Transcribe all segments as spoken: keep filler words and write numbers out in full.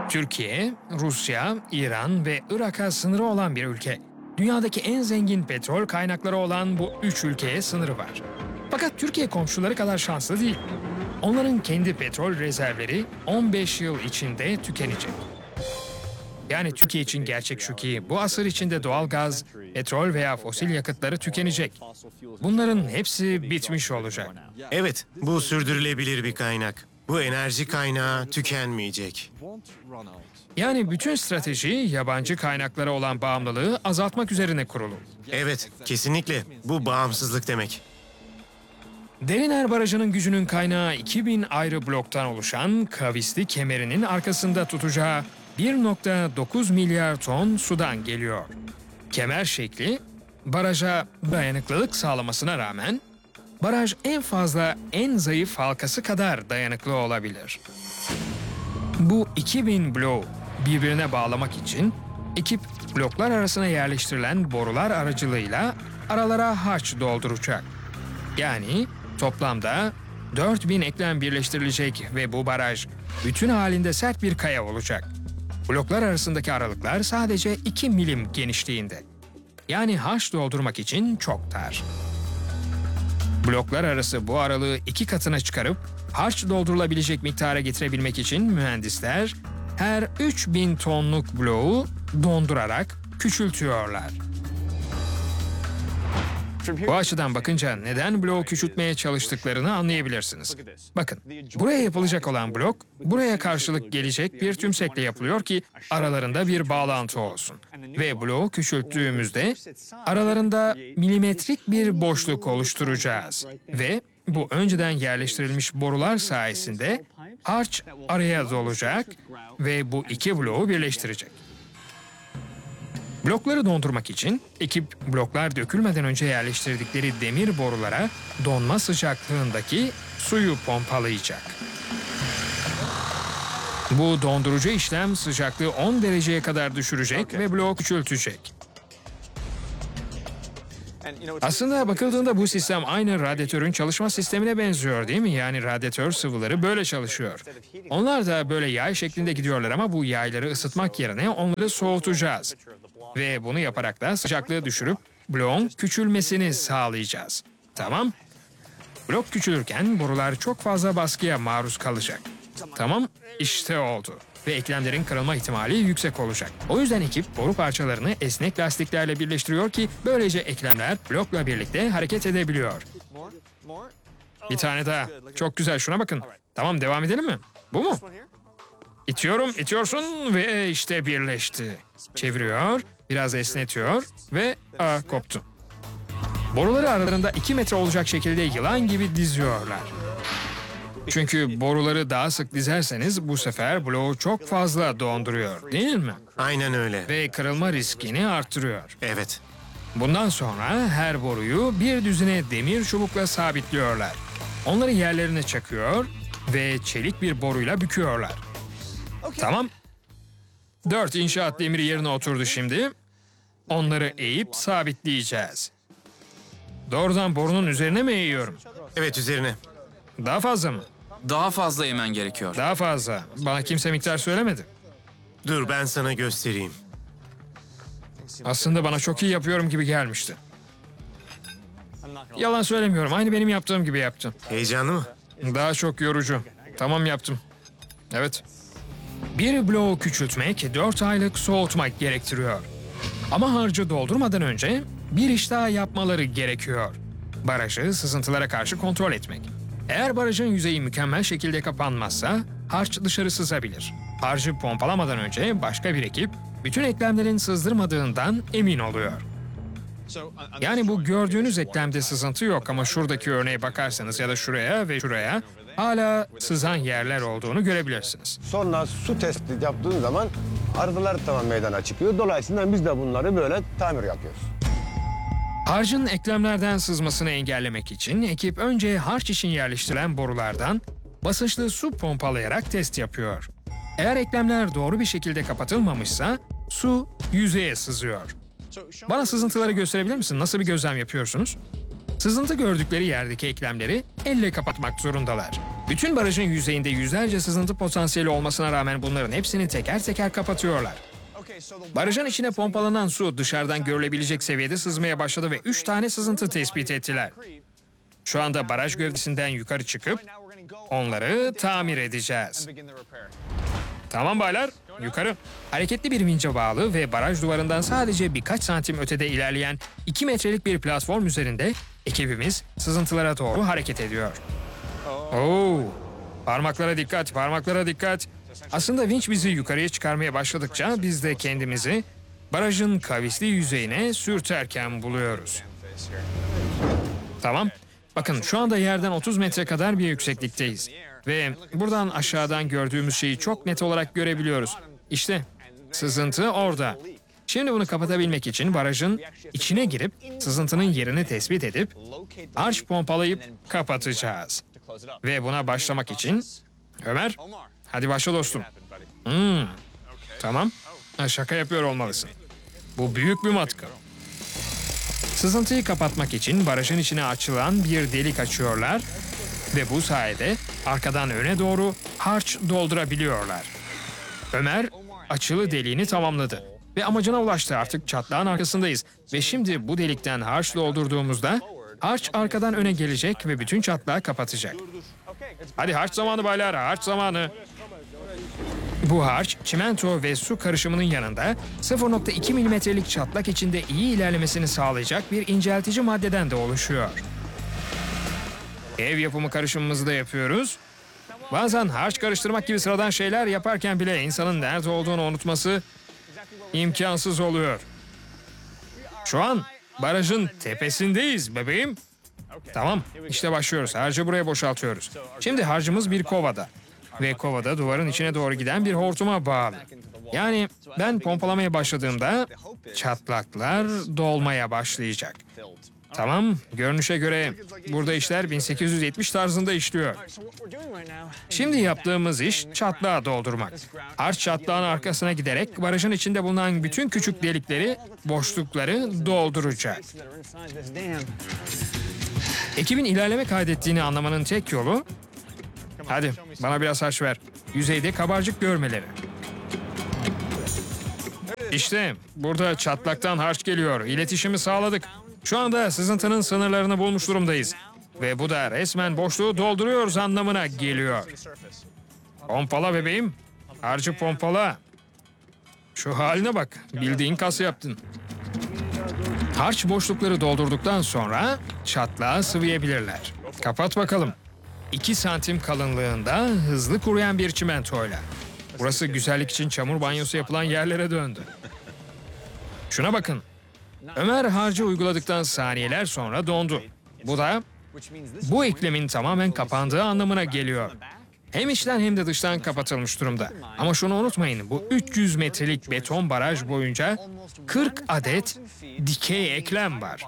Türkiye, Rusya, İran ve Irak'a sınırı olan bir ülke. Dünyadaki en zengin petrol kaynakları olan bu üç ülkeye sınırı var. Fakat Türkiye komşuları kadar şanslı değil. Onların kendi petrol rezervleri on beş yıl içinde tükenecek. Yani Türkiye için gerçek şu ki bu asır içinde doğal gaz, petrol veya fosil yakıtları tükenecek. Bunların hepsi bitmiş olacak. Evet, bu sürdürülebilir bir kaynak. Bu enerji kaynağı tükenmeyecek. Yani bütün strateji yabancı kaynaklara olan bağımlılığı azaltmak üzerine kurulu. Evet, kesinlikle. Bu bağımsızlık demek. Deriner Barajı'nın gücünün kaynağı iki bin ayrı bloktan oluşan kavisli kemerinin arkasında tutacağı bir nokta dokuz milyar ton sudan geliyor. Kemer şekli baraja dayanıklılık sağlamasına rağmen baraj en fazla en zayıf halkası kadar dayanıklı olabilir. Bu iki bin bloğu birbirine bağlamak için ekip bloklar arasına yerleştirilen borular aracılığıyla aralara harç dolduracak. Yani toplamda dört bin eklem birleştirilecek ve bu baraj bütün halinde sert bir kaya olacak. Bloklar arasındaki aralıklar sadece iki milim genişliğinde. Yani harç doldurmak için çok dar. Bloklar arası bu aralığı iki katına çıkarıp harç doldurulabilecek miktara getirebilmek için mühendisler her üç bin tonluk bloğu dondurarak küçültüyorlar. Bu açıdan bakınca neden bloğu küçültmeye çalıştıklarını anlayabilirsiniz. Bakın, buraya yapılacak olan blok, buraya karşılık gelecek bir tümsekle yapılıyor ki aralarında bir bağlantı olsun. Ve bloğu küçülttüğümüzde aralarında milimetrik bir boşluk oluşturacağız. Ve bu önceden yerleştirilmiş borular sayesinde harç araya dolacak ve bu iki bloğu birleştirecek. Blokları dondurmak için ekip bloklar dökülmeden önce yerleştirdikleri demir borulara donma sıcaklığındaki suyu pompalayacak. Bu dondurucu işlem sıcaklığı on dereceye kadar düşürecek ve bloğu küçültecek. Aslında bakıldığında bu sistem aynı radyatörün çalışma sistemine benziyor değil mi? Yani radyatör sıvıları böyle çalışıyor. Onlar da böyle yay şeklinde gidiyorlar ama bu yayları ısıtmak yerine onları soğutacağız. Ve bunu yaparak da sıcaklığı düşürüp bloğun küçülmesini sağlayacağız. Tamam. Blok küçülürken borular çok fazla baskıya maruz kalacak. Tamam, işte oldu. Ve eklemlerin kırılma ihtimali yüksek olacak. O yüzden ekip boru parçalarını esnek lastiklerle birleştiriyor ki böylece eklemler blokla birlikte hareket edebiliyor. Bir tane daha. Çok güzel, şuna bakın. Tamam, devam edelim mi? Bu mu? İtiyorum, itiyorsun ve işte birleşti. Çeviriyor, biraz esnetiyor ve aa, koptu. Boruları aralarında iki metre olacak şekilde yılan gibi diziyorlar. Çünkü boruları daha sık dizerseniz bu sefer bloğu çok fazla donduruyor, değil mi? Aynen öyle. Ve kırılma riskini artırıyor. Evet. Bundan sonra her boruyu bir düzine demir çubukla sabitliyorlar. Onları yerlerine çakıyor ve çelik bir boruyla büküyorlar. Tamam. Dört inşaat demiri yerine oturdu şimdi. Onları eğip sabitleyeceğiz. Doğrudan borunun üzerine mi eğiyorum? Evet, üzerine. Daha fazla mı? Daha fazla emen gerekiyor. Daha fazla. Bana kimse miktar söylemedi. Dur, ben sana göstereyim. Aslında bana çok iyi yapıyorum gibi gelmişti. Yalan söylemiyorum. Aynı benim yaptığım gibi yaptın. Heyecanlı mı? Daha çok yorucu. Tamam, yaptım. Evet. Bir bloğu küçültmek dört aylık soğutmak gerektiriyor. Ama harcı doldurmadan önce bir iş daha yapmaları gerekiyor. Barajı sızıntılara karşı kontrol etmek. Eğer barajın yüzeyi mükemmel şekilde kapanmazsa harç dışarı sızabilir. Harcı pompalamadan önce başka bir ekip bütün eklemlerin sızdırmadığından emin oluyor. Yani bu gördüğünüz eklemde sızıntı yok ama şuradaki örneğe bakarsanız ya da şuraya ve şuraya hala sızan yerler olduğunu görebilirsiniz. Sonra su testi yaptığın zaman arızalar tamam meydana çıkıyor. Dolayısıyla biz de bunları böyle tamir yapıyoruz. Harcın eklemlerden sızmasını engellemek için ekip önce harç için yerleştirilen borulardan basınçlı su pompalayarak test yapıyor. Eğer eklemler doğru bir şekilde kapatılmamışsa su yüzeye sızıyor. Bana sızıntıları gösterebilir misin? Nasıl bir gözlem yapıyorsunuz? Sızıntı gördükleri yerdeki eklemleri elle kapatmak zorundalar. Bütün barajın yüzeyinde yüzlerce sızıntı potansiyeli olmasına rağmen bunların hepsini teker teker kapatıyorlar. Barajın içine pompalanan su dışarıdan görülebilecek seviyede sızmaya başladı ve üç tane sızıntı tespit ettiler. Şu anda baraj gövdesinden yukarı çıkıp onları tamir edeceğiz. Tamam baylar, yukarı. Hareketli bir vinçe bağlı ve baraj duvarından sadece birkaç santim ötede ilerleyen iki metrelik bir platform üzerinde ekibimiz sızıntılara doğru hareket ediyor. Oo, parmaklara dikkat, parmaklara dikkat. Aslında vinç bizi yukarıya çıkarmaya başladıkça biz de kendimizi barajın kavisli yüzeyine sürterken buluyoruz. Tamam. Bakın şu anda yerden otuz metre kadar bir yükseklikteyiz. Ve buradan aşağıdan gördüğümüz şeyi çok net olarak görebiliyoruz. İşte sızıntı orada. Şimdi bunu kapatabilmek için barajın içine girip sızıntının yerini tespit edip arş pompalayıp kapatacağız. Ve buna başlamak için Ömer, hadi başla dostum. Hmm, tamam. Ha, şaka yapıyor olmalısın. Bu büyük bir matkap. Sızıntıyı kapatmak için barajın içine açılan bir delik açıyorlar ve bu sayede arkadan öne doğru harç doldurabiliyorlar. Ömer açılı deliğini tamamladı ve amacına ulaştı. Artık çatlağın arkasındayız ve şimdi bu delikten harç doldurduğumuzda harç arkadan öne gelecek ve bütün çatlağı kapatacak. Hadi harç zamanı baylar, harç zamanı. Bu harç, çimento ve su karışımının yanında sıfır nokta iki milimetrelik çatlak içinde iyi ilerlemesini sağlayacak bir inceltici maddeden de oluşuyor. Ev yapımı karışımımızı da yapıyoruz. Bazen harç karıştırmak gibi sıradan şeyler yaparken bile insanın nerede olduğunu unutması imkansız oluyor. Şu an barajın tepesindeyiz bebeğim. Tamam, işte başlıyoruz. Harcı buraya boşaltıyoruz. Şimdi harcımız bir kovada. Ve kovada duvarın içine doğru giden bir hortuma bağlı. Yani ben pompalamaya başladığımda çatlaklar dolmaya başlayacak. Tamam, görünüşe göre burada işler bin sekiz yüz yetmiş tarzında işliyor. Şimdi yaptığımız iş çatlağı doldurmak. Harç çatlağın arkasına giderek barajın içinde bulunan bütün küçük delikleri, boşlukları dolduracak. Ekibin ilerleme kaydettiğini anlamanın tek yolu, hadi bana biraz harç ver, yüzeyde kabarcık görmeleri. İşte burada çatlaktan harç geliyor. İletişimi sağladık. Şu anda sızıntının sınırlarını bulmuş durumdayız. Ve bu da resmen boşluğu dolduruyoruz anlamına geliyor. Pompala bebeğim. Harcı pompala. Şu haline bak. Bildiğin kas yaptın. Harç boşlukları doldurduktan sonra çatlağı sıvayabilirler. Kapat bakalım. iki santim kalınlığında hızlı kuruyan bir çimentoyla. Burası güzellik için çamur banyosu yapılan yerlere döndü. Şuna bakın. Ömer harcı uyguladıktan saniyeler sonra dondu. Bu da bu eklemin tamamen kapandığı anlamına geliyor. Hem içten hem de dıştan kapatılmış durumda. Ama şunu unutmayın, bu üç yüz metrelik beton baraj boyunca kırk adet dikey eklem var.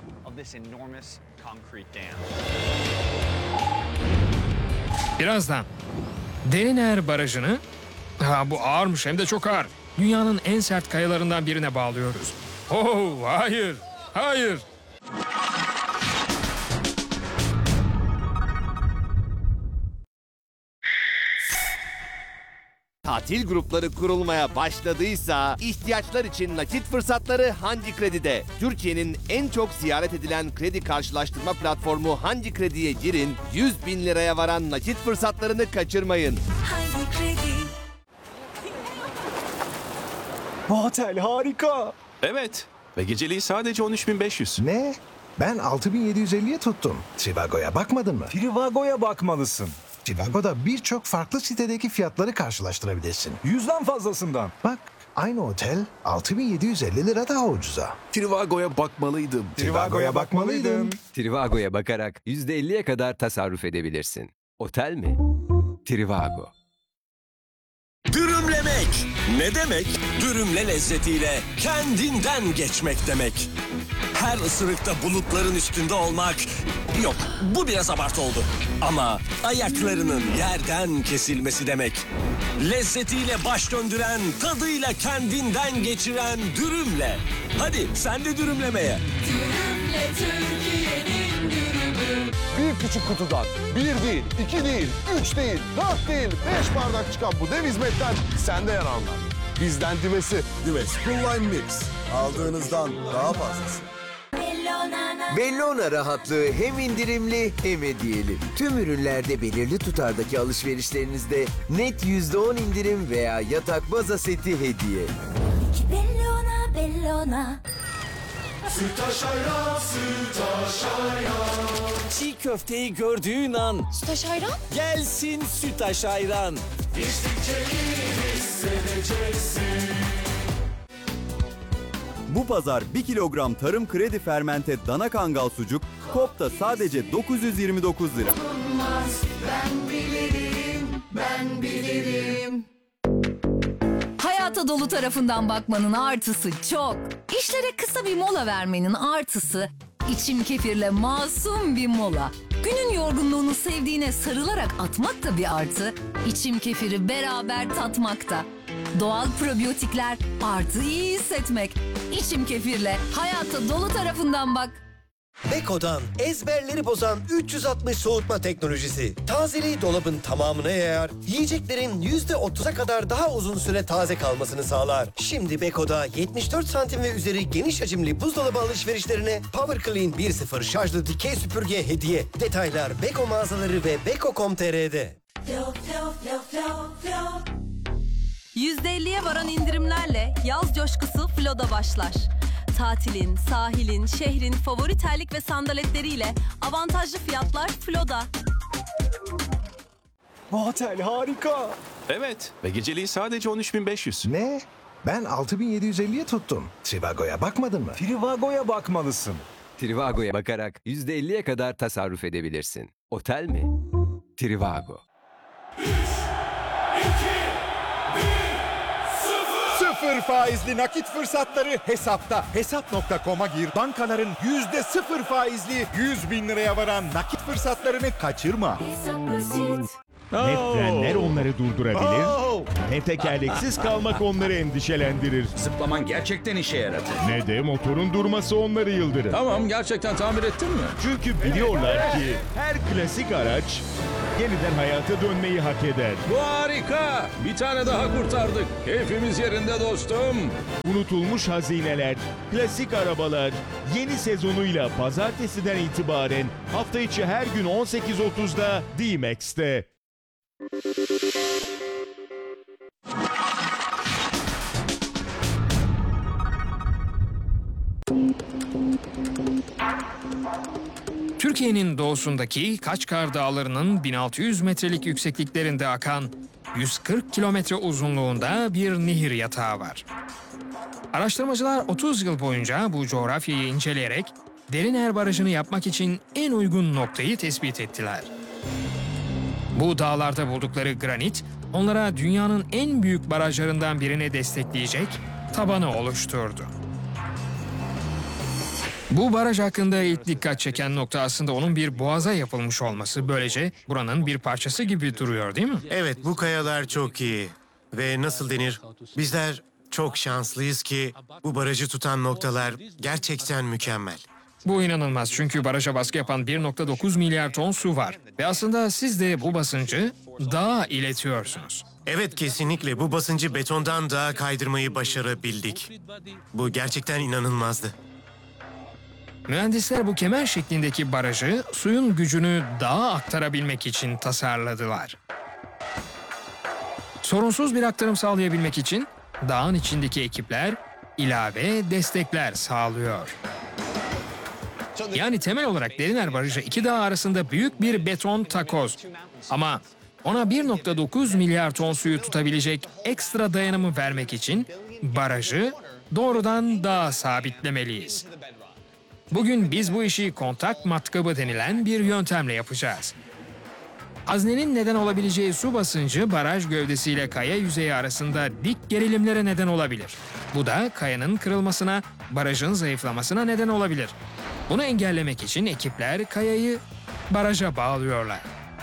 Birazdan Deriner Barajı'nı, ha bu ağırmış hem de çok ağır, dünyanın en sert kayalarından birine bağlıyoruz. Oh hayır, hayır. Tatil grupları kurulmaya başladıysa ihtiyaçlar için nakit fırsatları Hanci Kredi'de. Türkiye'nin en çok ziyaret edilen kredi karşılaştırma platformu Hanci Kredi'ye girin, yüz bin liraya varan nakit fırsatlarını kaçırmayın. Hangi kredi? Bu otel harika. Evet ve geceliği sadece on üç bin beş yüz. Ne? Ben altı bin yedi yüz elliye tuttum. Trivago'ya bakmadın mı? Trivago'ya bakmalısın. Trivago'da birçok farklı sitedeki fiyatları karşılaştırabilirsin. Yüzden fazlasından. Bak, aynı otel altı bin yedi yüz elli lira daha ucuza. Trivago'ya bakmalıydım. Trivago'ya bakmalıydın. Trivago'ya bakarak yüzde elliye kadar tasarruf edebilirsin. Otel mi? Trivago. Dürümlemek ne demek? Dürümle lezzetiyle kendinden geçmek demek. Her ısırıkta bulutların üstünde olmak... Yok, bu biraz abartı oldu. Ama ayaklarının yerden kesilmesi demek. Lezzetiyle baş döndüren, tadıyla kendinden geçiren dürümle. Hadi sen de dürümlemeye. Dürümle Türkiye'nin dürümü. Bir küçük kutudan bir değil, iki değil, üç değil, dört değil, beş bardak çıkan bu dev hizmetten sen de yararlan. Bizden dimesi. Dimes Cool Line Mix. Aldığınızdan daha fazlası. Bellona rahatlığı hem indirimli hem hediyeli. Tüm ürünlerde belirli tutardaki alışverişlerinizde net yüzde on indirim veya yatak baza seti hediye. Bellona, Bellona. Sütaş ayran, sütaş ayran. Çiğ köfteyi gördüğün an Sütaş ayran? gelsin sütaş ayran. İçtikçe iyi hissedeceksin. Bu pazar bir kilogram tarım kredi fermente dana kangal sucuk Kop'ta sadece dokuz yüz yirmi dokuz lira. Ben bilirim, ben bilirim. Hayata dolu tarafından bakmanın artısı çok. İşlere kısa bir mola vermenin artısı, içim kefirle masum bir mola. Günün yorgunluğunu sevdiğine sarılarak atmak da bir artı, içim kefiri beraber tatmakta. Doğal probiyotikler artı iyi hissetmek. İçim kefirle hayata dolu tarafından bak. Beko'dan ezberleri bozan üç yüz altmış soğutma teknolojisi. Tazeliği dolabın tamamına yayar, yiyeceklerin yüzde otuza kadar daha uzun süre taze kalmasını sağlar. Şimdi Beko'da yetmiş dört santim ve üzeri geniş hacimli buzdolabı alışverişlerine Power Clean bir nokta sıfır şarjlı dikey süpürge hediye. Detaylar Beko mağazaları ve beko nokta com nokta tr'de. yüzde elliye varan indirimlerle yaz coşkusu Flo'da başlar. Tatilin, sahilin, şehrin favori terlik ve sandaletleriyle avantajlı fiyatlar Flo'da. Bu otel harika. Evet ve geceliği sadece on üç bin beş yüz. Ne? Ben altı bin yedi yüz elliye tuttum. Trivago'ya bakmadın mı? Trivago'ya bakmalısın. Trivago'ya bakarak yüzde elliye kadar tasarruf edebilirsin. Otel mi? Trivago. Sıfır faizli nakit fırsatları hesapta. Hesap nokta com'a gir. Bankaların yüzde sıfır faizli yüz bin liraya varan nakit fırsatlarını kaçırma. Ne frenler onları durdurabilir, ne tekerleksiz kalmak onları endişelendirir. Zıplaman gerçekten işe yaradı. Ne de motorun durması onları yıldırır. Tamam, gerçekten tamir ettin mi? Çünkü biliyorlar ki her klasik araç yeniden hayata dönmeyi hak eder. Bu harika. Bir tane daha kurtardık. Keyfimiz yerinde dostum. Unutulmuş hazineler, klasik arabalar yeni sezonuyla pazartesiden itibaren hafta içi her gün on sekiz otuzda D-Max'te. Türkiye'nin doğusundaki Kaçkar Dağları'nın bin altı yüz metrelik yüksekliklerinde akan yüz kırk kilometre uzunluğunda bir nehir yatağı var. Araştırmacılar otuz yıl boyunca bu coğrafyayı inceleyerek Deriner Barajı'nı yapmak için en uygun noktayı tespit ettiler. Bu dağlarda buldukları granit, onlara dünyanın en büyük barajlarından birini destekleyecek tabanı oluşturdu. Bu baraj hakkında ilk dikkat çeken nokta aslında onun bir boğaza yapılmış olması. Böylece buranın bir parçası gibi duruyor, değil mi? Evet, bu kayalar çok iyi. Ve nasıl denir? Bizler çok şanslıyız ki bu barajı tutan noktalar gerçekten mükemmel. Bu inanılmaz çünkü baraja baskı yapan bir nokta dokuz milyar ton su var. Ve aslında siz de bu basıncı dağa iletiyorsunuz. Evet, kesinlikle bu basıncı betondan dağa kaydırmayı başarabildik. Bu gerçekten inanılmazdı. Mühendisler bu kemer şeklindeki barajı suyun gücünü dağa aktarabilmek için tasarladılar. Sorunsuz bir aktarım sağlayabilmek için dağın içindeki ekipler ilave destekler sağlıyor. Yani temel olarak Deriner Barajı iki dağ arasında büyük bir beton takoz. Ama ona bir nokta dokuz milyar ton suyu tutabilecek ekstra dayanımı vermek için barajı doğrudan dağa sabitlemeliyiz. Bugün biz bu işi kontak matkabı denilen bir yöntemle yapacağız. Haznenin neden olabileceği su basıncı baraj gövdesiyle kaya yüzeyi arasında dik gerilimlere neden olabilir. Bu da kayanın kırılmasına, barajın zayıflamasına neden olabilir. Bunu engellemek için ekipler kayayı baraja bağlıyorlar.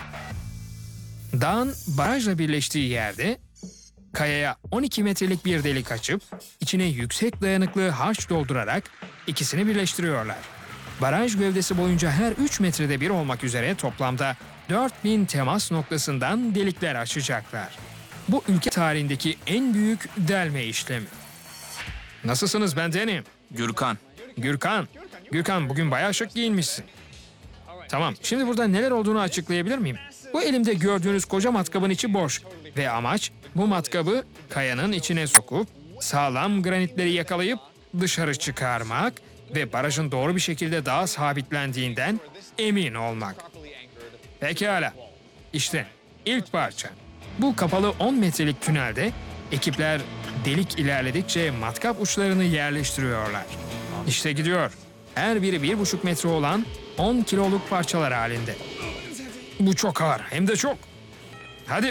Dağın barajla birleştiği yerde kayaya on iki metrelik bir delik açıp içine yüksek dayanıklı harç doldurarak ikisini birleştiriyorlar. Baraj gövdesi boyunca her üç metrede bir olmak üzere toplamda dört bin temas noktasından delikler açacaklar. Bu ülke tarihindeki en büyük delme işlemi. Nasılsınız, ben Danny? Gürkan. Gürkan. Gürkan, bugün bayağı şık giyinmişsin. Tamam, şimdi burada neler olduğunu açıklayabilir miyim? Bu elimde gördüğünüz koca matkabın içi boş. Ve amaç bu matkabı kayanın içine sokup sağlam granitleri yakalayıp dışarı çıkarmak ve barajın doğru bir şekilde daha sabitlendiğinden emin olmak. Pekala. İşte ilk parça. Bu kapalı on metrelik tünelde ekipler delik ilerledikçe matkap uçlarını yerleştiriyorlar. İşte gidiyor. Her biri bir buçuk metre olan on kiloluk parçalar halinde. Bu çok ağır, hem de çok. Hadi.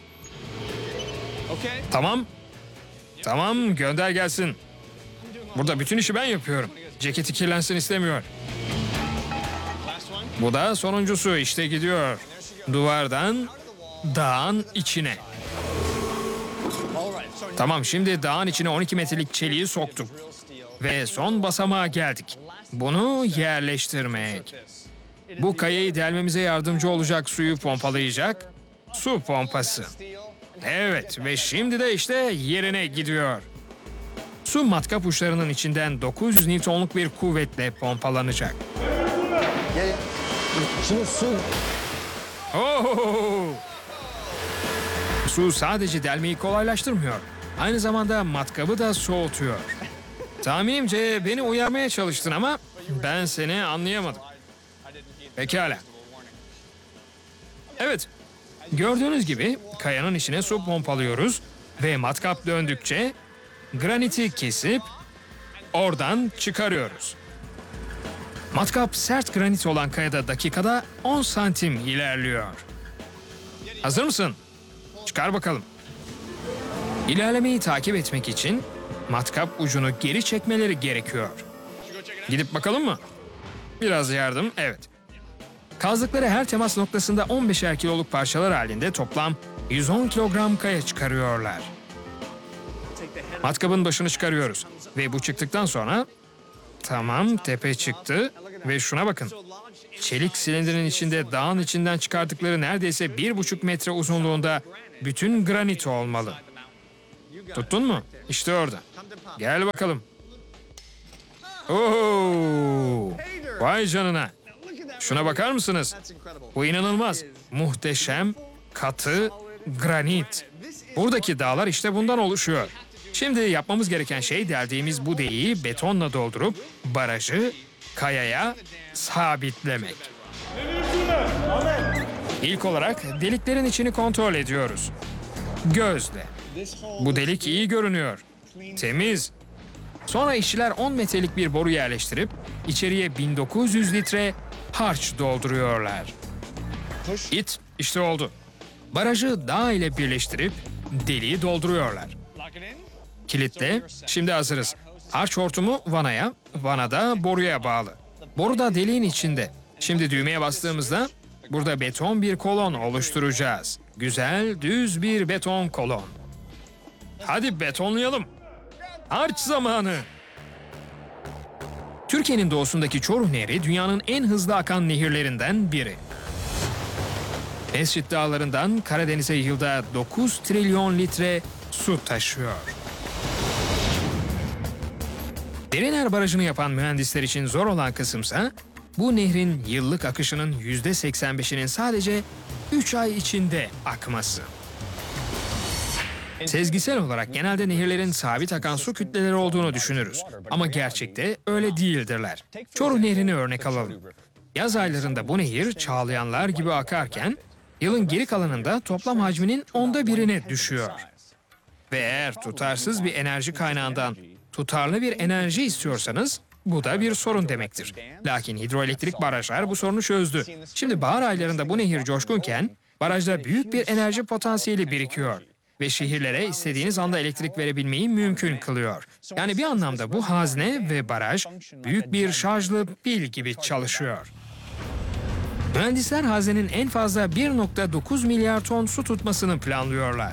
Tamam. Tamam, gönder gelsin. Burada bütün işi ben yapıyorum. Ceketi kirlensin istemiyor. Bu da sonuncusu, işte gidiyor. Duvardan dağın içine. Tamam, şimdi dağın içine on iki metrelik çeliği soktuk. Ve son basamağa geldik. Bunu yerleştirmek. Bu kayayı delmemize yardımcı olacak suyu pompalayacak su pompası. Evet, ve şimdi de işte yerine gidiyor. Su matkap uçlarının içinden dokuz yüz Newton'luk bir kuvvetle pompalanacak. Şunu su. Oh! Su sadece delmeyi kolaylaştırmıyor. Aynı zamanda matkabı da soğutuyor. Tahminimce beni uyarmaya çalıştın ama ben seni anlayamadım. Pekala. Evet, gördüğünüz gibi kayanın içine su pompalıyoruz ve matkap döndükçe graniti kesip oradan çıkarıyoruz. Matkap sert granit olan kayada dakikada on santim ilerliyor. Hazır mısın? Çıkar bakalım. İlerlemeyi takip etmek için matkap ucunu geri çekmeleri gerekiyor. Gidip bakalım mı? Biraz yardım, evet. Kazdıkları her temas noktasında on beşer kiloluk parçalar halinde toplam yüz on kilogram kaya çıkarıyorlar. Matkabın başını çıkarıyoruz ve bu çıktıktan sonra tamam, tepe çıktı ve şuna bakın. Çelik silindirin içinde dağın içinden çıkardıkları neredeyse bir buçuk metre uzunluğunda bütün granit olmalı. Tuttun mu? İşte orada. Gel bakalım. Oo! Vay canına. Şuna bakar mısınız? Bu inanılmaz. Muhteşem, katı granit. Buradaki dağlar işte bundan oluşuyor. Şimdi yapmamız gereken şey deldiğimiz bu deliği betonla doldurup barajı kayaya sabitlemek. İlk olarak deliklerin içini kontrol ediyoruz. Gözle. Bu delik iyi görünüyor. Temiz. Sonra işçiler on metrelik bir boru yerleştirip içeriye bin dokuz yüz litre harç dolduruyorlar. İt işte oldu. Barajı dağ ile birleştirip deliği dolduruyorlar. Kilitle, şimdi hazırız. Harç hortumu vanaya, vana da boruya bağlı. Boru da deliğin içinde. Şimdi düğmeye bastığımızda burada beton bir kolon oluşturacağız. Güzel, düz bir beton kolon. Hadi betonlayalım. Harç zamanı. Türkiye'nin doğusundaki Çoruh Nehri dünyanın en hızlı akan nehirlerinden biri. Esrit Dağları'ndan Karadeniz'e yılda dokuz trilyon litre su taşıyor. Derinler Barajı'nı yapan mühendisler için zor olan kısımsa bu nehrin yıllık akışının yüzde seksen beşinin sadece üç ay içinde akması. Sezgisel olarak genelde nehirlerin sabit akan su kütleleri olduğunu düşünürüz. Ama gerçekte öyle değildirler. Çoruh Nehri'ni örnek alalım. Yaz aylarında bu nehir çağlayanlar gibi akarken yılın geri kalanında toplam hacminin onda birine düşüyor. Ve eğer tutarsız bir enerji kaynağından tutarlı bir enerji istiyorsanız bu da bir sorun demektir. Lakin hidroelektrik barajlar bu sorunu çözdü. Şimdi bahar aylarında bu nehir coşkunken barajda büyük bir enerji potansiyeli birikiyor. Ve şehirlere istediğiniz anda elektrik verebilmeyi mümkün kılıyor. Yani bir anlamda bu hazne ve baraj büyük bir şarjlı pil gibi çalışıyor. Mühendisler haznenin en fazla bir nokta dokuz milyar ton su tutmasını planlıyorlar.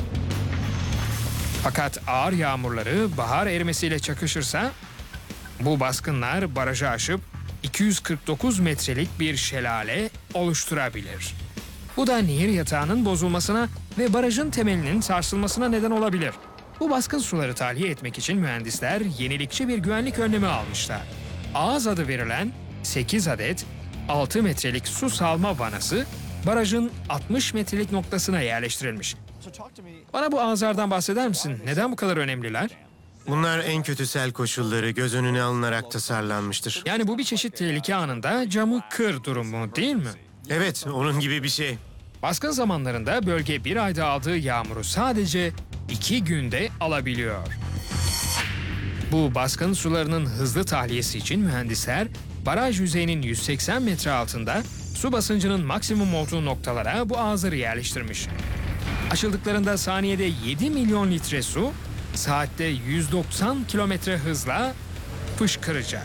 Fakat ağır yağmurları bahar erimesiyle çakışırsa bu baskınlar barajı aşıp iki yüz kırk dokuz metrelik bir şelale oluşturabilir. Bu da nehir yatağının bozulmasına ve barajın temelinin sarsılmasına neden olabilir. Bu baskın suları tahliye etmek için mühendisler yenilikçi bir güvenlik önlemi almışlar. Ağız adı verilen sekiz adet altı metrelik su salma vanası barajın altmış metrelik noktasına yerleştirilmiş. Bana bu ağızlardan bahseder misin? Neden bu kadar önemliler? Bunlar en kötü sel koşulları göz önüne alınarak tasarlanmıştır. Yani bu bir çeşit tehlike anında camı kır durumu değil mi? Evet, onun gibi bir şey. Baskın zamanlarında bölge bir ayda aldığı yağmuru sadece iki günde alabiliyor. Bu baskın sularının hızlı tahliyesi için mühendisler baraj yüzeyinin yüz seksen metre altında su basıncının maksimum olduğu noktalara bu ağızları yerleştirmiş. Açıldıklarında saniyede yedi milyon litre su saatte yüz doksan kilometre hızla fışkıracak.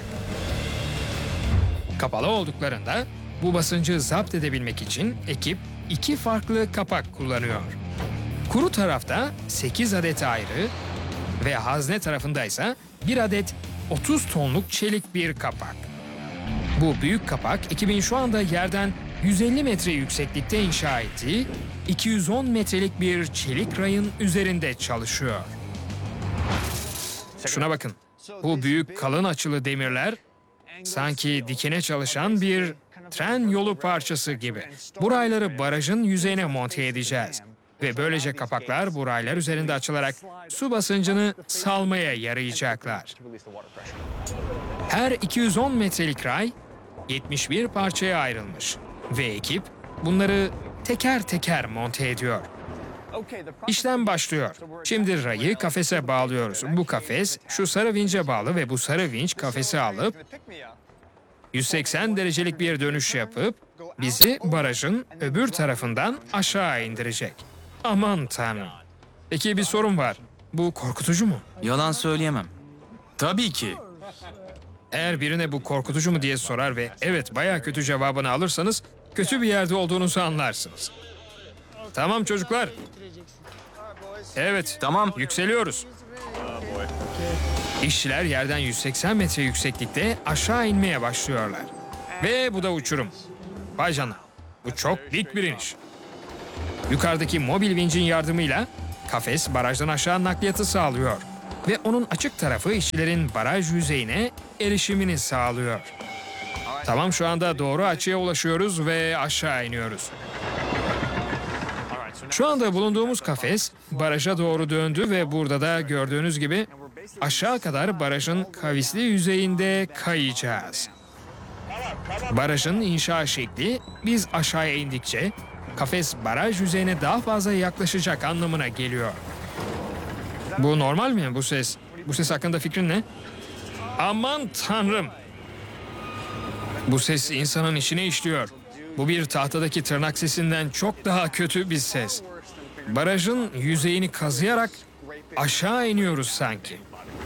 Kapalı olduklarında bu basıncı zapt edebilmek için ekip iki farklı kapak kullanıyor. Kuru tarafta sekiz adet ayrı ve hazne tarafında ise bir adet otuz tonluk çelik bir kapak. Bu büyük kapak ekibin şu anda yerden yüz elli metre yükseklikte inşa ettiği iki yüz on metrelik bir çelik rayın üzerinde çalışıyor. Şuna bakın. Bu büyük kalın açılı demirler sanki dikine çalışan bir tren yolu parçası gibi. Bu rayları barajın yüzeyine monte edeceğiz. Ve böylece kapaklar bu raylar üzerinde açılarak su basıncını salmaya yarayacaklar. Her iki yüz on metrelik ray yetmiş bir parçaya ayrılmış. Ve ekip bunları teker teker monte ediyor. İşlem başlıyor. Şimdi rayı kafese bağlıyoruz. Bu kafes şu sarı vinçe bağlı ve bu sarı vinç kafesi alıp yüz seksen derecelik bir dönüş yapıp bizi barajın öbür tarafından aşağı indirecek. Aman tanrım. Peki bir sorun var. Bu korkutucu mu? Yalan söyleyemem. Tabii ki. Eğer birine bu korkutucu mu diye sorar ve evet bayağı kötü cevabını alırsanız kötü bir yerde olduğunuzu anlarsınız. Tamam çocuklar. Evet, Tamam. yükseliyoruz. İşçiler yerden yüz seksen metre yükseklikte aşağı inmeye başlıyorlar. Ve bu da uçurum. Vay canına. Bu çok dik bir iniş. Yukarıdaki mobil vincin yardımıyla kafes barajdan aşağı nakliyatı sağlıyor. Ve onun açık tarafı işçilerin baraj yüzeyine erişimini sağlıyor. Tamam, şu anda doğru açıya ulaşıyoruz ve aşağı iniyoruz. Şu anda bulunduğumuz kafes baraja doğru döndü ve burada da gördüğünüz gibi aşağı kadar barajın kavisli yüzeyinde kayacağız. Barajın inşa şekli biz aşağıya indikçe kafes baraj yüzeyine daha fazla yaklaşacak anlamına geliyor. Bu normal mi bu ses? Bu ses hakkında fikrin ne? Aman tanrım! Bu ses insanın içine işliyor. Bu bir tahtadaki tırnak sesinden çok daha kötü bir ses. Barajın yüzeyini kazıyarak aşağı iniyoruz sanki.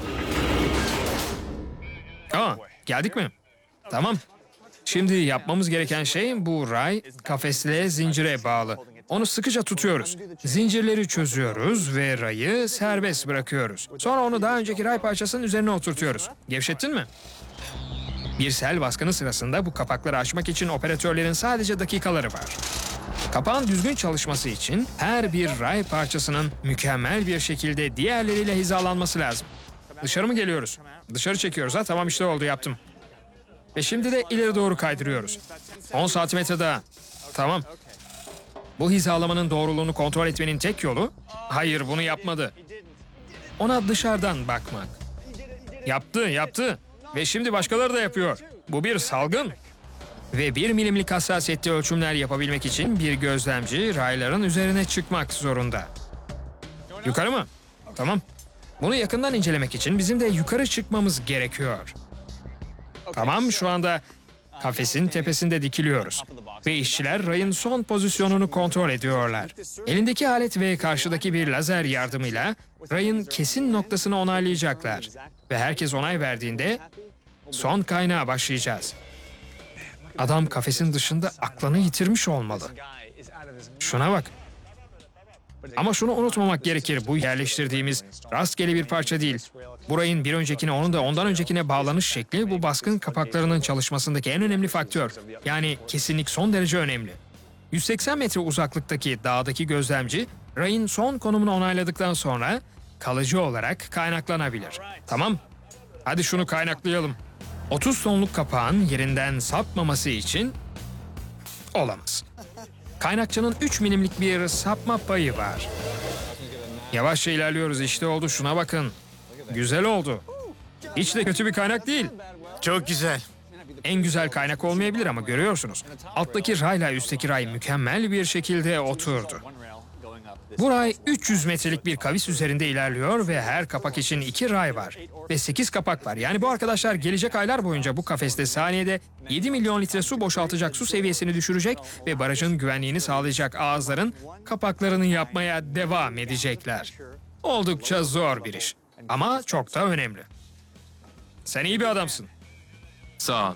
Aa, geldik mi? Tamam. Şimdi yapmamız gereken şey bu ray kafesle zincire bağlı. Onu sıkıca tutuyoruz. Zincirleri çözüyoruz ve rayı serbest bırakıyoruz. Sonra onu daha önceki ray parçasının üzerine oturtuyoruz. Gevşettin mi? Bir sel baskını sırasında bu kapakları açmak için operatörlerin sadece dakikaları var. Kapağın düzgün çalışması için her bir ray parçasının mükemmel bir şekilde diğerleriyle hizalanması lazım. Dışarı mı geliyoruz? Dışarı çekiyoruz ha, tamam işte oldu, yaptım. Ve şimdi de ileri doğru kaydırıyoruz. on santimetre daha. Tamam. Bu hizalamanın doğruluğunu kontrol etmenin tek yolu, hayır bunu yapmadı, ona dışarıdan bakmak. Yaptı, yaptı. Ve şimdi başkaları da yapıyor. Bu bir salgın. Ve bir milimlik hassasiyette ölçümler yapabilmek için bir gözlemci rayların üzerine çıkmak zorunda. Yukarı mı? Tamam. Bunu yakından incelemek için bizim de yukarı çıkmamız gerekiyor. Tamam, şu anda kafesin tepesinde dikiliyoruz. Ve işçiler rayın son pozisyonunu kontrol ediyorlar. Elindeki alet ve karşıdaki bir lazer yardımıyla rayın kesin noktasını onaylayacaklar. Ve herkes onay verdiğinde son kaynağa başlayacağız. Adam kafesin dışında aklını yitirmiş olmalı. Şuna bak. Ama şunu unutmamak gerekir, bu yerleştirdiğimiz rastgele bir parça değil. Bu rayın bir öncekine, onun da ondan öncekine bağlanış şekli bu baskın kapaklarının çalışmasındaki en önemli faktör. Yani kesinlik son derece önemli. yüz seksen metre uzaklıktaki dağdaki gözlemci, rayın son konumunu onayladıktan sonra kalıcı olarak kaynaklanabilir. Tamam, hadi şunu kaynaklayalım. otuz tonluk kapağın yerinden sapmaması için olamaz. Kaynakçının üç milimlik bir sapma payı var. Yavaşça ilerliyoruz, işte oldu, şuna bakın. Güzel oldu. Hiç de kötü bir kaynak değil. Çok güzel. En güzel kaynak olmayabilir ama görüyorsunuz. Alttaki rayla üstteki ray mükemmel bir şekilde oturdu. Bu ray üç yüz metrelik bir kavis üzerinde ilerliyor ve her kapak için iki ray var. Ve sekiz kapak var. Yani bu arkadaşlar gelecek aylar boyunca bu kafeste saniyede yedi milyon litre su boşaltacak, su seviyesini düşürecek ve barajın güvenliğini sağlayacak ağızların kapaklarını yapmaya devam edecekler. Oldukça zor bir iş ama çok da önemli. Sen iyi bir adamsın. Sağ ol.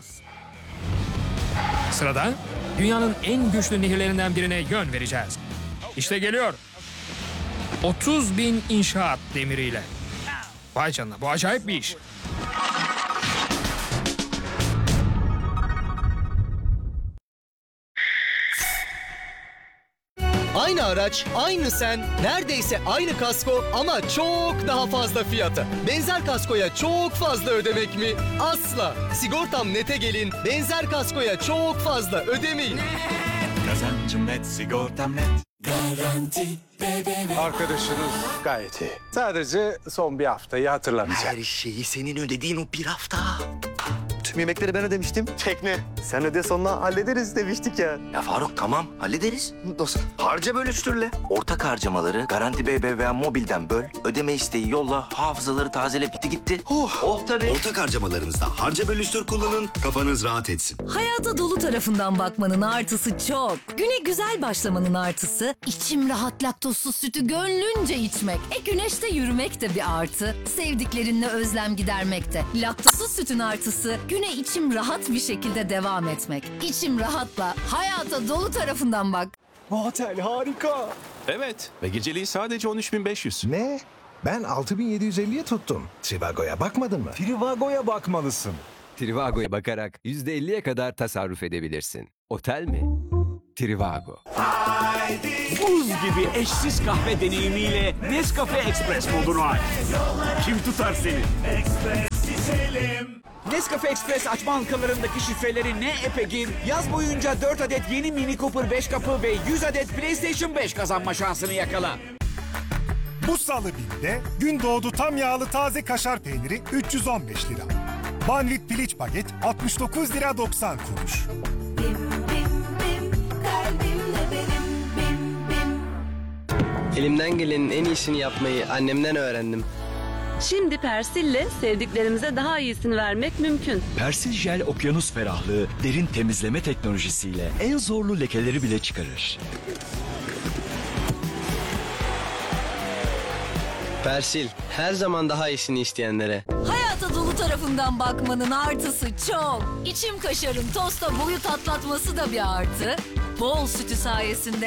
Sırada dünyanın en güçlü nehirlerinden birine yön vereceğiz. İşte geliyor. otuz bin inşaat demiriyle. Vay canına, bu acayip bir iş. Aynı araç, aynı sen, neredeyse aynı kasko ama çok daha fazla fiyata. Benzer kaskoya çok fazla ödemek mi? Asla. Sigortam Net'e gelin, benzer kaskoya çok fazla ödemeyin. Kazancım net, sigortam net. Garanti bebeğim. Arkadaşınız gayet iyi. Sadece son bir haftayı hatırlamayacak. Her şeyi senin ödediğin o bir hafta. Tüm yemekleri ben ödemiştim. Tekne. Sen öde sonuna hallederiz demiştik ya. Ya Faruk tamam hallederiz. Dostum harca bölüştürle. Ortak harcamaları Garanti B B V A Mobil'den böl. Ödeme isteği yolla. Hafızaları tazele bitti gitti. Oh, oh tabii. Ortak harcamalarınızda harca bölüştür kullanın. Kafanız rahat etsin. Hayata dolu tarafından bakmanın artısı çok. Güne güzel başlamanın artısı, içim rahat laktozsuz sütü gönlünce içmek. E güneşte yürümek de bir artı. Sevdiklerinle özlem gidermek de. Laktozsuz sütün artısı, güne içim rahat bir şekilde devam etmek. İçim rahatla, hayata dolu tarafından bak. Bu otel harika. Evet ve geceliği sadece on üç bin beş yüz. Ne? Ben altı bin yedi yüz elliye tuttum. Trivago'ya bakmadın mı? Trivago'ya bakmalısın. Trivago'ya bakarak yüzde elliye kadar tasarruf edebilirsin. Otel mi? Trivago. Buz gibi eşsiz kahve deneyimiyle Nescafe Express modunu aç. Kim tutar seni? Nescafe Express açma halkalarındaki şifreleri ne epe gir. Yaz boyunca dört adet yeni Mini Cooper beş kapı ve yüz adet PlayStation beş kazanma şansını yakala. Bu salı birde Gündoğdu tam yağlı taze kaşar peyniri üç yüz on beş lira. Banvit piliç baget altmış dokuz lira doksan kuruş. Elimden gelenin en iyisini yapmayı annemden öğrendim. Şimdi Persil'le sevdiklerimize daha iyisini vermek mümkün. Persil Jel okyanus ferahlığı derin temizleme teknolojisiyle en zorlu lekeleri bile çıkarır. Persil, her zaman daha iyisini isteyenlere. Hayata dolu tarafından bakmanın artısı çok. İçim kaşarın tosta boyut atlatması da bir artı. Bol sütü sayesinde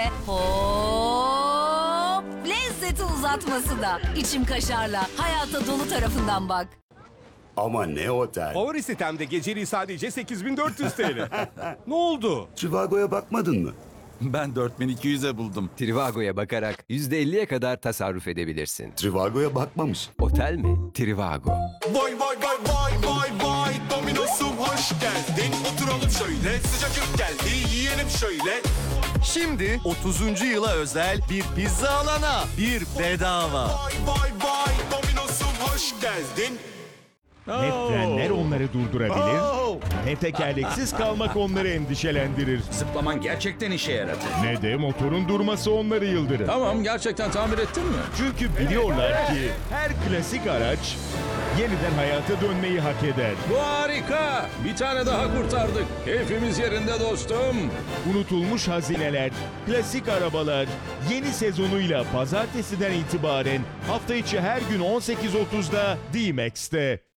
hop lezzeti uzatması da. İçim kaşarla hayata dolu tarafından bak. Ama ne otel? Favori sitemde geceliği sadece sekiz bin dört yüz T L. Ne oldu? Trivago'ya bakmadın mı? Ben dört bin iki yüze buldum. Trivago'ya bakarak yüzde elliye kadar tasarruf edebilirsin. Trivago'ya bakmamış. Otel mi? Trivago. Vay vay vay vay vay vay Domino'sum hoş geldin. Oturalım şöyle sıcacık geldi yiyelim şöyle. Şimdi otuzuncu yıla özel bir pizza alana bir bedava. Vay vay vay Domino'sum hoş geldin. Ne frenler onları durdurabilir, ne tekerleksiz kalmak onları endişelendirir. Zıplaman gerçekten işe yaradı. Ne de motorun durması onları yıldırır. Tamam, gerçekten tamir ettin mi? Çünkü biliyorlar ki her klasik araç yeniden hayata dönmeyi hak eder. Bu harika. Bir tane daha kurtardık. Keyfimiz yerinde dostum. Unutulmuş hazineler, klasik arabalar yeni sezonuyla pazartesiden itibaren hafta içi her gün on sekiz otuzda D-Max'te.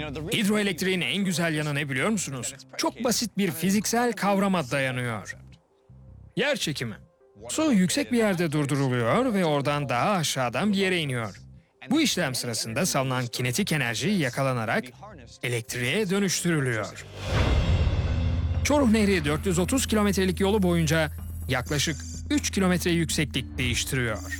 Hidroelektriğin en güzel yanı ne biliyor musunuz? Çok basit bir fiziksel kavrama dayanıyor. Yer çekimi. Su yüksek bir yerde durduruluyor ve oradan daha aşağıdan bir yere iniyor. Bu işlem sırasında salınan kinetik enerji yakalanarak elektriğe dönüştürülüyor. Çoruh Nehri dört yüz otuz kilometrelik yolu boyunca yaklaşık üç kilometre yükseklik değiştiriyor.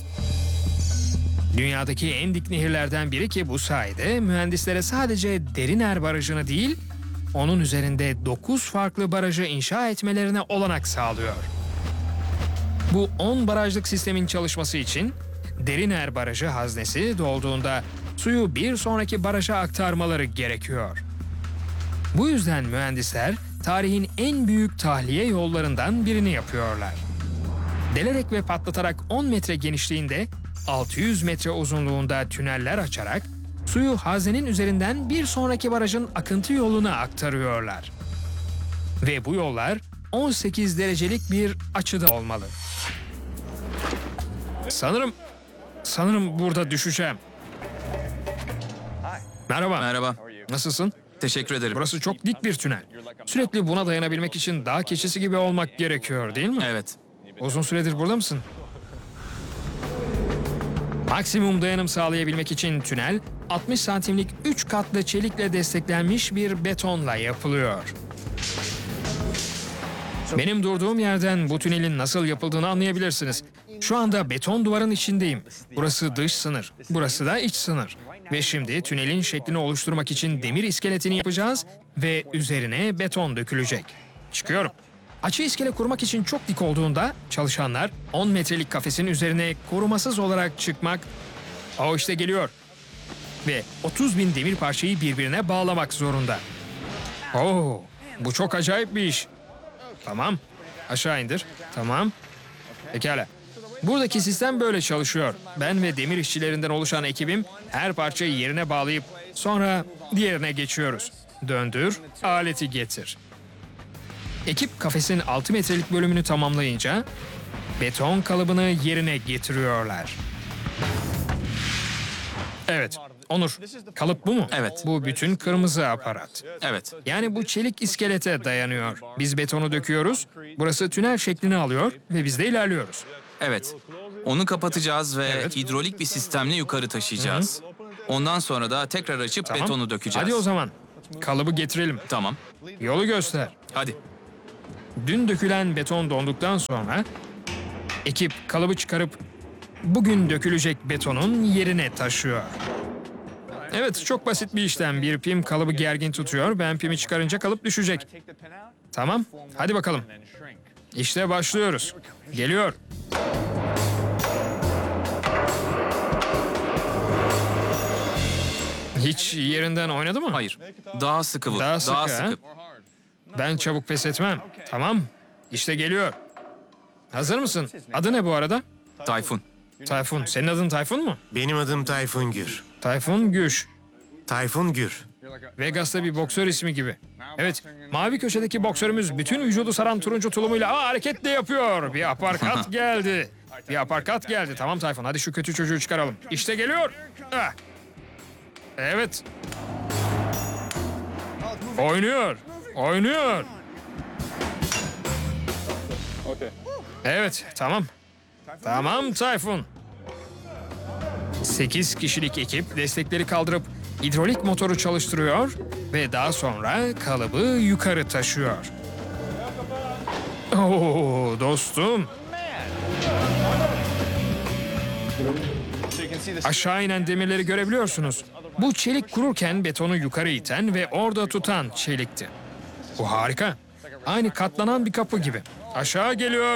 Dünyadaki en dik nehirlerden biri ki bu sayede mühendislere sadece Deriner Barajı'nı değil, onun üzerinde dokuz farklı barajı inşa etmelerine olanak sağlıyor. Bu on barajlık sistemin çalışması için Deriner Barajı haznesi dolduğunda suyu bir sonraki baraja aktarmaları gerekiyor. Bu yüzden mühendisler tarihin en büyük tahliye yollarından birini yapıyorlar. Delerek ve patlatarak on metre genişliğinde altı yüz metre uzunluğunda tüneller açarak suyu haznenin üzerinden bir sonraki barajın akıntı yoluna aktarıyorlar. Ve bu yollar on sekiz derecelik bir açıda olmalı. Sanırım, sanırım burada düşeceğim. Merhaba. Merhaba. Nasılsın? Teşekkür ederim. Burası çok dik bir tünel. Sürekli buna dayanabilmek için dağ keçisi gibi olmak gerekiyor, değil mi? Evet. Uzun süredir burada mısın? Maksimum dayanım sağlayabilmek için tünel altmış santimlik üç katlı çelikle desteklenmiş bir betonla yapılıyor. Benim durduğum yerden bu tünelin nasıl yapıldığını anlayabilirsiniz. Şu anda beton duvarın içindeyim. Burası dış sınır, burası da iç sınır. Ve şimdi tünelin şeklini oluşturmak için demir iskeletini yapacağız ve üzerine beton dökülecek. Çıkıyorum. Açı iskele kurmak için çok dik olduğunda çalışanlar on metrelik kafesin üzerine korumasız olarak çıkmak, o işte geliyor, ve otuz bin demir parçayı birbirine bağlamak zorunda. Oo, bu çok acayip bir iş. Tamam, aşağı indir. Tamam. Pekala. Buradaki sistem böyle çalışıyor. Ben ve demir işçilerinden oluşan ekibim her parçayı yerine bağlayıp sonra diğerine geçiyoruz. Döndür, aleti getir. Ekip kafesin altı metrelik bölümünü tamamlayınca beton kalıbını yerine getiriyorlar. Evet, Onur, kalıp bu mu? Evet. Bu bütün kırmızı aparat. Evet. Yani bu çelik iskelete dayanıyor. Biz betonu döküyoruz, burası tünel şeklini alıyor ve biz de ilerliyoruz. Evet. Onu kapatacağız ve Evet. hidrolik bir sistemle yukarı taşıyacağız. Ondan sonra da tekrar açıp Tamam. betonu dökeceğiz. Hadi o zaman, kalıbı getirelim. Tamam. Yolu göster. Hadi. Dün dökülen beton donduktan sonra ekip kalıbı çıkarıp bugün dökülecek betonun yerine taşıyor. Evet, çok basit bir işlem. Bir pim kalıbı gergin tutuyor. Ben pimi çıkarınca kalıp düşecek. Tamam, hadi bakalım. İşte başlıyoruz. Geliyor. Hiç yerinden oynadı mı? Hayır. Daha sıkı vur. Daha sıkı, Daha ha? sıkı. Ben çabuk pes etmem. Tamam, işte geliyor. Hazır mısın? Adı ne bu arada? Tayfun. Tayfun. Senin adın Tayfun mu? Benim adım Tayfun Gür. Tayfun Güç. Tayfun Gür. Vegas'ta bir boksör ismi gibi. Evet, mavi köşedeki boksörümüz bütün vücudu saran turuncu tulumuyla aa, hareket de yapıyor. Bir aparkat geldi. Bir aparkat geldi. Tamam Tayfun, hadi şu kötü çocuğu çıkaralım. İşte geliyor. Ah. Evet. Oynuyor. Oynuyor. Evet, tamam. Tamam Tayfun. sekiz kişilik ekip destekleri kaldırıp hidrolik motoru çalıştırıyor ve daha sonra kalıbı yukarı taşıyor. Oo dostum. Aşağı inen demirleri görebiliyorsunuz. Bu çelik kururken betonu yukarı iten ve orada tutan çelikti. Bu harika. Aynı katlanan bir kapı gibi. Aşağı geliyor.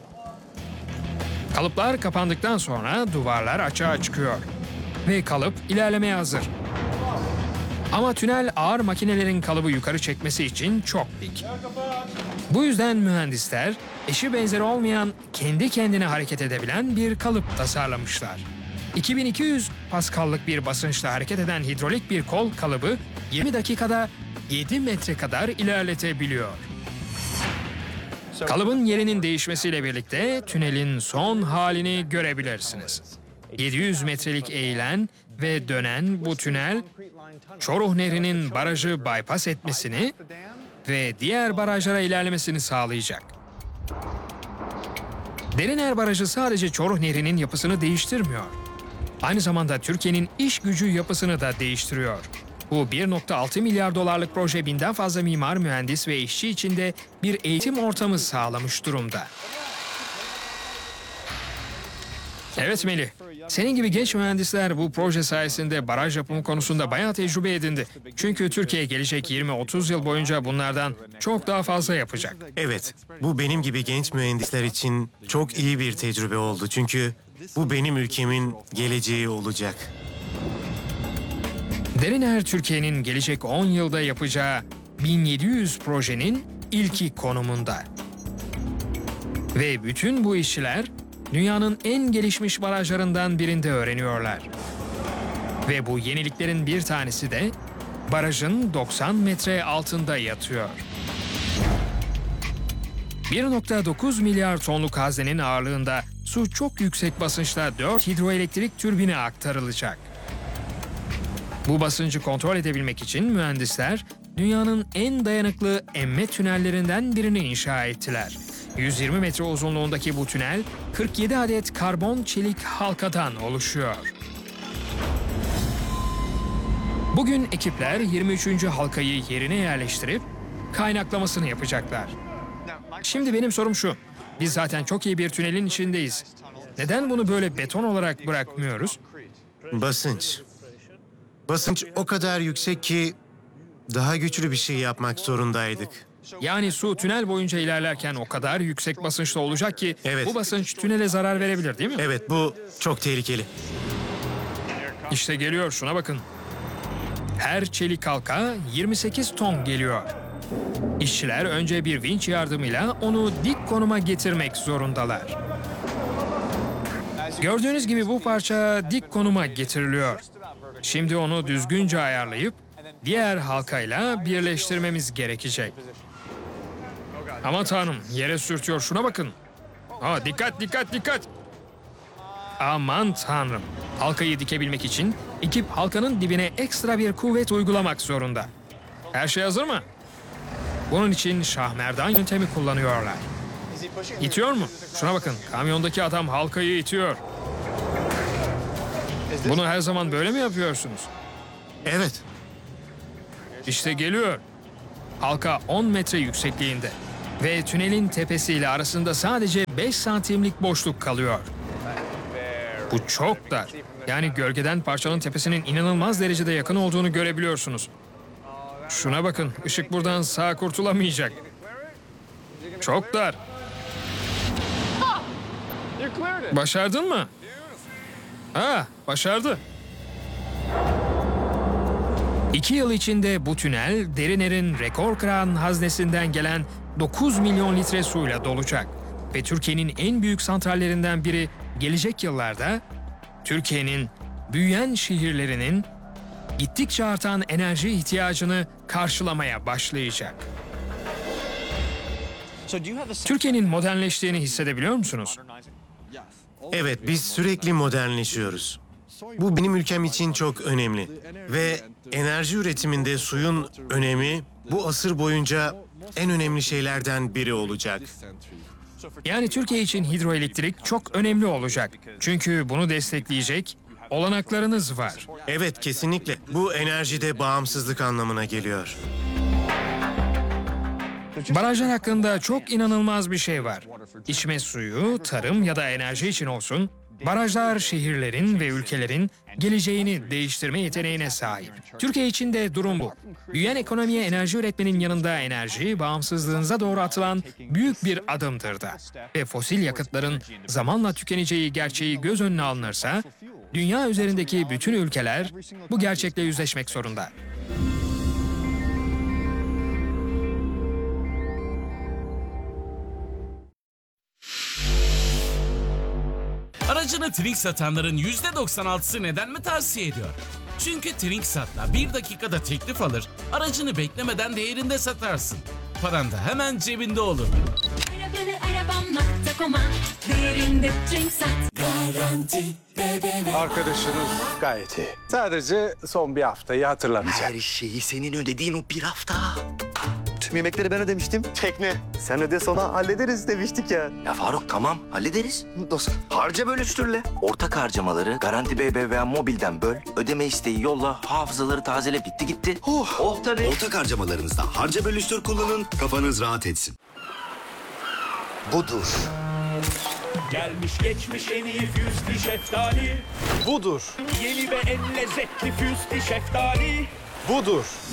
Kalıplar kapandıktan sonra duvarlar açığa çıkıyor. Ve kalıp ilerlemeye hazır. Ama tünel ağır makinelerin kalıbı yukarı çekmesi için çok dik. Bu yüzden mühendisler eşi benzeri olmayan, kendi kendine hareket edebilen bir kalıp tasarlamışlar. iki bin iki yüz paskallık bir basınçla hareket eden hidrolik bir kol kalıbı yirmi dakikada yedi metre kadar ilerletebiliyor. Kalıbın yerinin değişmesiyle birlikte tünelin son halini görebilirsiniz. yedi yüz metrelik eğilen ve dönen bu tünel Çoruh Nehri'nin barajı bypass etmesini ve diğer barajlara ilerlemesini sağlayacak. Derineğer Barajı sadece Çoruh Nehri'nin yapısını değiştirmiyor. Aynı zamanda Türkiye'nin iş gücü yapısını da değiştiriyor. Bu bir nokta altı milyar dolarlık proje binden fazla mimar, mühendis ve işçi için de bir eğitim ortamı sağlamış durumda. Evet Melih, senin gibi genç mühendisler bu proje sayesinde baraj yapımı konusunda bayağı tecrübe edindi. Çünkü Türkiye gelecek yirmi otuz yıl boyunca bunlardan çok daha fazla yapacak. Evet, bu benim gibi genç mühendisler için çok iyi bir tecrübe oldu. Çünkü bu benim ülkemin geleceği olacak. Derineğer Türkiye'nin gelecek on yılda yapacağı bin yedi yüz projenin ilki konumunda. Ve bütün bu işçiler dünyanın en gelişmiş barajlarından birinde öğreniyorlar. Ve bu yeniliklerin bir tanesi de barajın doksan metre altında yatıyor. bir nokta dokuz milyar tonluk haznenin ağırlığında su çok yüksek basınçta dört hidroelektrik türbine aktarılacak. Bu basıncı kontrol edebilmek için mühendisler dünyanın en dayanıklı emme tünellerinden birini inşa ettiler. yüz yirmi metre uzunluğundaki bu tünel kırk yedi adet karbon çelik halkadan oluşuyor. Bugün ekipler yirmi üçüncü halkayı yerine yerleştirip kaynaklamasını yapacaklar. Şimdi benim sorum şu. Biz zaten çok iyi bir tünelin içindeyiz. Neden bunu böyle beton olarak bırakmıyoruz? Basınç. Basınç o kadar yüksek ki daha güçlü bir şey yapmak zorundaydık. Yani su tünel boyunca ilerlerken o kadar yüksek basınçta olacak ki Evet. bu basınç tünele zarar verebilir değil mi? Evet, bu çok tehlikeli. İşte geliyor, şuna bakın. Her çelik halka yirmi sekiz ton geliyor. İşçiler önce bir vinç yardımıyla onu dik konuma getirmek zorundalar. Gördüğünüz gibi bu parça dik konuma getiriliyor. Şimdi onu düzgünce ayarlayıp diğer halkayla birleştirmemiz gerekecek. Aman tanrım, yere sürtüyor, şuna bakın. Aa, dikkat dikkat dikkat. Aman tanrım. Halkayı dikebilmek için ekip halkanın dibine ekstra bir kuvvet uygulamak zorunda. Her şey hazır mı? Bunun için şahmerdan yöntemi kullanıyorlar. İtiyor mu? Şuna bakın, kamyondaki adam halkayı itiyor. Bunu her zaman böyle mi yapıyorsunuz? Evet. İşte geliyor. Halka on metre yüksekliğinde. Ve tünelin tepesiyle arasında sadece beş santimlik boşluk kalıyor. Bu çok dar. Yani gölgeden parçanın tepesinin inanılmaz derecede yakın olduğunu görebiliyorsunuz. Şuna bakın, ışık buradan sağ kurtulamayacak. Çok dar. Başardın mı? Ha, başardı. İki yıl içinde bu tünel Deriner'in rekor kıran haznesinden gelen dokuz milyon litre suyla dolacak. Ve Türkiye'nin en büyük santrallerinden biri gelecek yıllarda Türkiye'nin büyüyen şehirlerinin gittikçe artan enerji ihtiyacını karşılamaya başlayacak. Türkiye'nin modernleştiğini hissedebiliyor musunuz? Evet, biz sürekli modernleşiyoruz. Bu benim ülkem için çok önemli. Ve enerji üretiminde suyun önemi bu asır boyunca en önemli şeylerden biri olacak. Yani Türkiye için hidroelektrik çok önemli olacak. Çünkü bunu destekleyecek olanaklarınız var. Evet, kesinlikle. Bu enerjide bağımsızlık anlamına geliyor. Barajlar hakkında çok inanılmaz bir şey var. İçme suyu, tarım ya da enerji için olsun, barajlar şehirlerin ve ülkelerin geleceğini değiştirme yeteneğine sahip. Türkiye için de durum bu. Büyüyen ekonomiye enerji üretmenin yanında enerji, bağımsızlığınıza doğru atılan büyük bir adımdır da. Ve fosil yakıtların zamanla tükeneceği gerçeği göz önüne alınırsa, dünya üzerindeki bütün ülkeler bu gerçekle yüzleşmek zorunda. Aracını Trink satanların yüzde doksan altısı neden mi tavsiye ediyor? Çünkü Trink Sat'la bir dakikada teklif alır, aracını beklemeden değerinde satarsın. Paran da hemen cebinde olur. arabam nokta com'a değerinde Trinksat. Garanti B B M. Arkadaşınız gayet iyi. Sadece son bir haftayı hatırlamayacak. Her şeyi senin ödediğin o bir hafta. Tüm yemekleri ben ödemiştim. Tekne. Sen öde sonra hallederiz demiştik ya. Ya Faruk tamam hallederiz. Dostum harca bölüştürle. Ortak harcamaları Garanti B B V A Mobil'den böl. Ödeme isteği yolla. Hafızaları tazele bitti gitti. Oh, oh tabii. Ortak harcamalarınızda harca bölüştür kullanın, kafanız rahat etsin. Budur. Gelmiş geçmiş en iyi füstü şeftali. Budur. Yeni ve en lezzetli füstü şeftali. Budur.